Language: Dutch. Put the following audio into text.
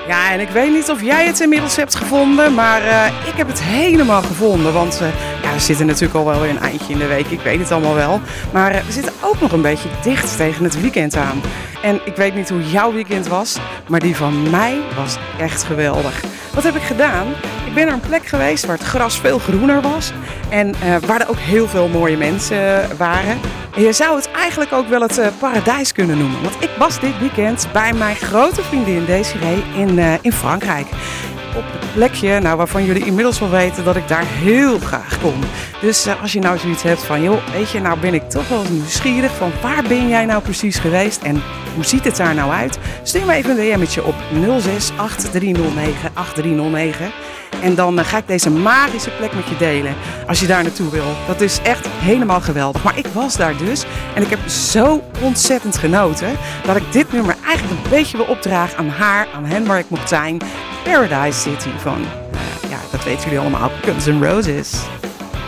Ja, en ik weet niet of jij het inmiddels hebt gevonden, maar ik heb het helemaal gevonden. Want ja, we zitten natuurlijk al wel weer een eindje in de week, ik weet het allemaal wel. Maar we zitten ook nog een beetje dicht tegen het weekend aan. En ik weet niet hoe jouw weekend was, maar die van mij was echt geweldig. Wat heb ik gedaan? Ik ben naar een plek geweest waar het gras veel groener was. En waar er ook heel veel mooie mensen waren. En je zou het eigenlijk ook wel het paradijs kunnen noemen. Want ik was dit weekend bij mijn grote vriendin Desiree in Frankrijk. Op het plekje waarvan jullie inmiddels wel weten dat ik daar heel graag kom. Dus als je nou zoiets hebt van, joh, weet je, nou ben ik toch wel nieuwsgierig van waar ben jij nou precies geweest en hoe ziet het daar nou uit? Stuur me even een DM'tje op 06 8309 8309. En dan ga ik deze magische plek met je delen als je daar naartoe wil. Dat is echt helemaal geweldig. Maar ik was daar dus en ik heb zo ontzettend genoten dat ik dit nummer eigenlijk een beetje wil opdragen aan haar, aan Henrik Moktijn. Paradise City van, ja, dat weten jullie allemaal, Guns N' Roses.